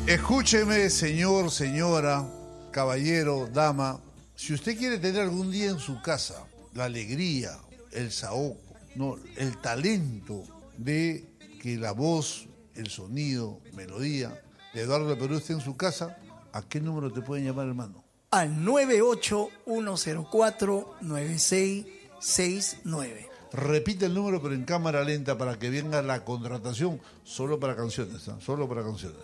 Escúcheme, señor, señora, caballero, dama. Si usted quiere tener algún día en su casa la alegría, el saoco, no, el talento de que la voz, el sonido, melodía de Eduardo del Perú esté en su casa, ¿a qué número te pueden llamar, hermano? Al 98104-9669. Repite el número, pero en cámara lenta para que venga la contratación solo para canciones, ¿no? Solo para canciones.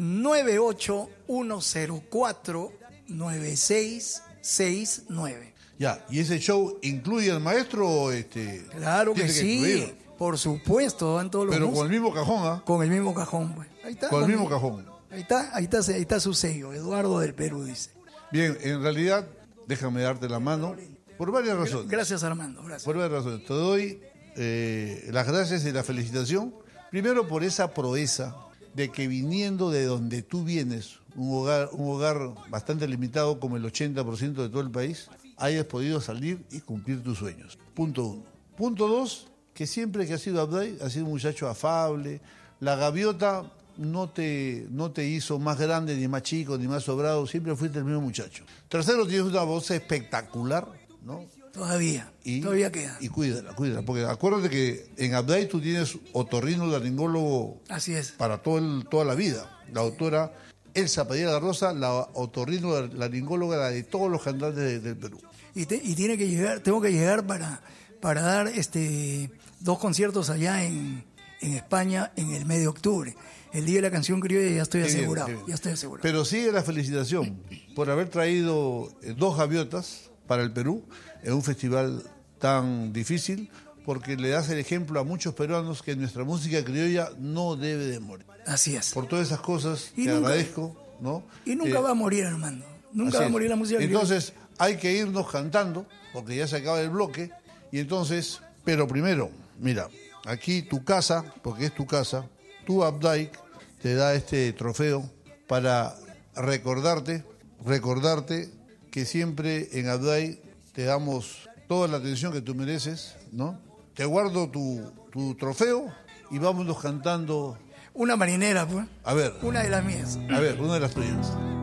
98104-9669. Ya, ¿y ese show incluye al maestro o Claro que tiene sí, incluirlo? por supuesto, van todos los Pero músicos. con el mismo cajón, ¿ah? Con el mismo cajón, pues. Ahí está. Con el mismo cajón. Ahí está su sello, Eduardo del Perú, dice. Bien, en realidad, déjame darte la mano por varias razones. Gracias, Armando, gracias. Por varias razones. Te doy las gracias y la felicitación. Primero por esa proeza de que viniendo de donde tú vienes, un hogar bastante limitado como el 80% de todo el país, hayas podido salir y cumplir tus sueños. Punto uno. Punto dos, que siempre que has sido Abday, has sido un muchacho afable. La gaviota no te hizo más grande, ni más chico, ni más sobrado, siempre fuiste el mismo muchacho. Tercero, tienes una voz espectacular, ¿no? Todavía queda. Y cuídala, porque acuérdate que en Abday tú tienes otorrinolaringólogo. Así es. Para toda la vida. La doctora Elsa Padilla de Rosa, la otorrinolaringóloga de todos los cantantes del Perú. Y tengo que llegar para dar 2 conciertos allá en España en el mes de octubre. El día de la canción criolla ya estoy asegurado. Ya estoy asegurado. Pero sigue la felicitación por haber traído 2 gaviotas para el Perú en un festival tan difícil, porque le das el ejemplo a muchos peruanos que nuestra música criolla no debe de morir. Así es. Por todas esas cosas te agradezco, ¿no? Y nunca va a morir, Armando. Nunca va a morir la música criolla. Entonces hay que irnos cantando, porque ya se acaba el bloque, y entonces, pero primero, mira, aquí tu casa, porque es tu casa, tu Abday te da este trofeo para recordarte que siempre en Abday te damos toda la atención que tú mereces, ¿no? Te guardo tu trofeo y vámonos cantando. Una marinera, pues. A ver. Una de las mías. A ver, una de las tuyas.